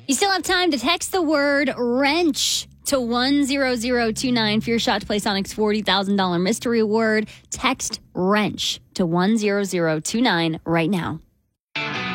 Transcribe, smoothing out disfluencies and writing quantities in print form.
You still have time to text the word wrench to 10029 for your shot to play Sonic's $40,000 mystery word. Text wrench to 10029 right now.